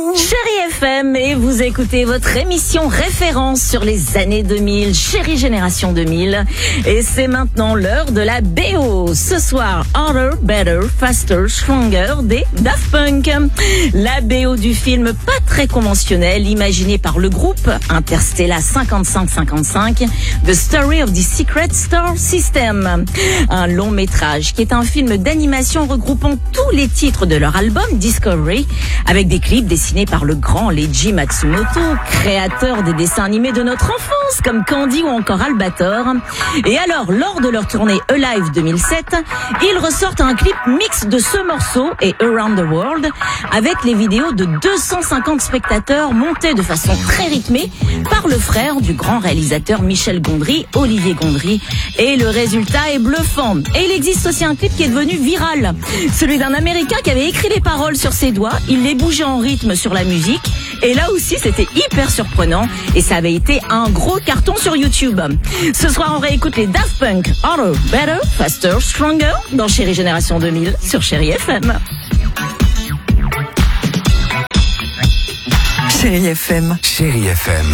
Chérie FM, et vous écoutez votre émission référence sur les années 2000, Chérie Génération 2000. Et c'est maintenant l'heure de la BO. Ce soir, Harder, Better, Faster, Stronger des Daft Punk. La BO du film pas très conventionnel, imaginé par le groupe Interstellar 5555, The Story of the Secret Star System. Un long métrage qui est un film d'animation regroupant tous les titres de leur album Discovery, avec des clips dessinés par le grand Leiji Matsumoto, créateur des dessins animés de notre enfance comme Candy ou encore Albator. Et alors, lors de leur tournée Alive 2007, ils ressortent un clip mix de ce morceau et Around the World, avec les vidéos de 250 spectateurs montés de façon très rythmée par le frère du grand réalisateur Michel Gondry, Olivier Gondry. Et le résultat est bluffant. Et il existe aussi un clip qui est devenu viral, celui d'un Américain qui avait écrit les paroles sur ses doigts, il les bougeait en rythme sur la musique, et là aussi c'était hyper surprenant et ça avait été un gros carton sur YouTube. Ce soir on réécoute les Daft Punk, Harder, Better, Faster, Stronger dans Chérie Génération 2000 sur Chérie FM. Chérie FM. Chérie FM.